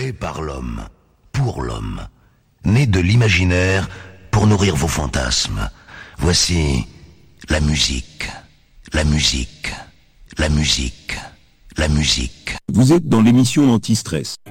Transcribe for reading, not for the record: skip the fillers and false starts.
Créé par l'homme, pour l'homme, né de l'imaginaire pour nourrir vos fantasmes. Voici la musique, la musique, la musique, la musique. Vous êtes dans l'émission Anti-Stress.